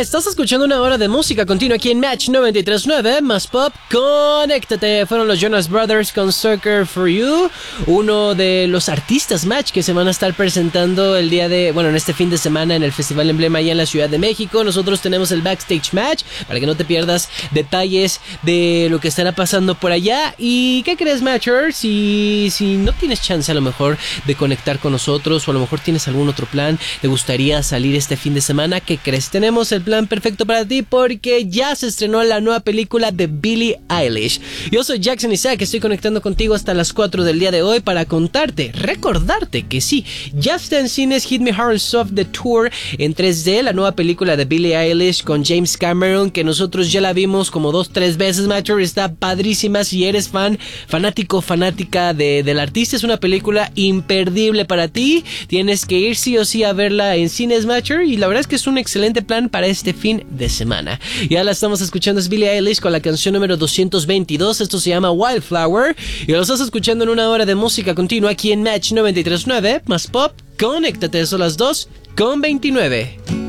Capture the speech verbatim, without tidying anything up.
Estás escuchando una hora de música continua aquí en Match noventa y tres punto nueve, más pop, conéctate. Fueron los Jonas Brothers con Sucker for You, uno de los artistas Match que se van a estar presentando el día de, bueno, en este fin de semana en el Festival Emblema allá en la Ciudad de México. Nosotros tenemos el Backstage Match para que no te pierdas detalles de lo que estará pasando por allá. ¿Y qué crees, Matcher? Si, si no tienes chance a lo mejor de conectar con nosotros, o a lo mejor tienes algún otro plan, te gustaría salir este fin de semana, ¿qué crees? Tenemos el plan perfecto para ti porque ya se estrenó la nueva película de Billie Eilish. Yo soy Jackson Isaac, estoy conectando contigo hasta las cuatro del día de hoy para contarte, recordarte que sí, ya está en cines Hit Me Hard and Soft The Tour en tres D, la nueva película de Billie Eilish con James Cameron, que nosotros ya la vimos como dos, tres veces, Matcher. Está padrísima. Si eres fan, fanático, fanática de, del artista, es una película imperdible para ti. Tienes que ir sí o sí a verla en cines, Matcher, y la verdad es que es un excelente plan para este fin de semana. Ya la estamos escuchando, es Billie Eilish con la canción número doscientos veintidós. Esto se llama Wildflower y lo estás escuchando en una hora de música continua aquí en Match noventa y tres punto nueve, más pop, conéctate. Son las dos con veintinueve.